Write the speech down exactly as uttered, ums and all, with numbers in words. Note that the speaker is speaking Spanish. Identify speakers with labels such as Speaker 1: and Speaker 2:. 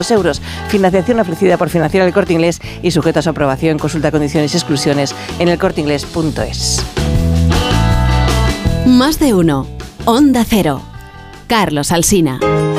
Speaker 1: euros. Financiación ofrecida por Financiera El Corte Inglés y sujeta a su aprobación. Consulta condiciones y exclusiones en el corte inglés punto es.
Speaker 2: Más de uno. Onda Cero. Carlos Alsina.